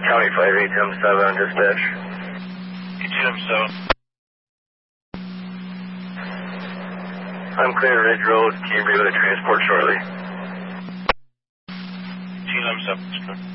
County 58M7 on dispatch. 58M7. I'm clear Ridge Road. Can you be with a transport shortly? 58M7.